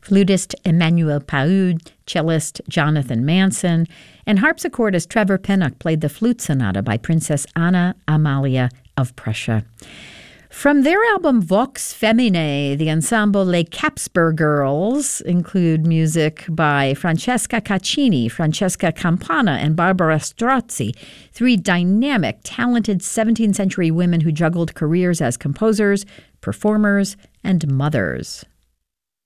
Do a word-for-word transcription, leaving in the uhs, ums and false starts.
flutist Emmanuel Paud, cellist Jonathan Manson, and harpsichordist Trevor Pinnock played the flute sonata by Princess Anna Amalia of Prussia. From their album Vox Feminae, the ensemble Les Capsper Girls include music by Francesca Caccini, Francesca Campana, and Barbara Strozzi, three dynamic, talented seventeenth century women who juggled careers as composers, performers, and mothers.